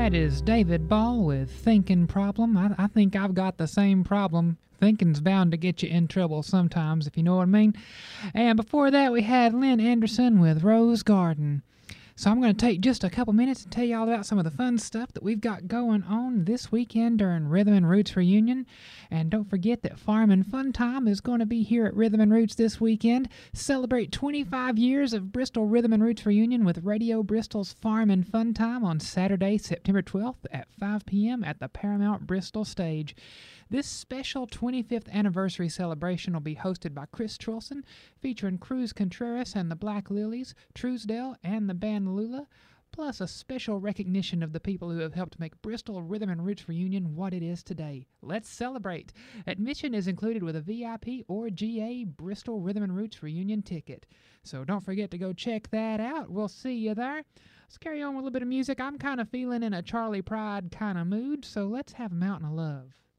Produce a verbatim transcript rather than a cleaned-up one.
That is David Ball with Thinking Problem. I, I think I've got the same problem. Thinking's bound to get you in trouble sometimes, if you know what I mean. And before that, we had Lynn Anderson with Rose Garden. So I'm going to take just a couple minutes and tell you all about some of the fun stuff that we've got going on this weekend during Rhythm and Roots Reunion. And don't forget that Farm and Fun Time is going to be here at Rhythm and Roots this weekend. Celebrate twenty-five years of Bristol Rhythm and Roots Reunion with Radio Bristol's Farm and Fun Time on Saturday, September twelfth at five p.m. at the Paramount Bristol stage. This special twenty-fifth anniversary celebration will be hosted by Chris Trulson, featuring Cruz Contreras and the Black Lilies, Truesdale, and the band Lula, plus a special recognition of the people who have helped make Bristol Rhythm and Roots Reunion what it is today. Let's celebrate! Admission is included with a V I P or G A Bristol Rhythm and Roots Reunion ticket. So don't forget to go check that out. We'll see you there. Let's carry on with a little bit of music. I'm kind of feeling in a Charlie Pride kind of mood, so let's have Mountain of Love.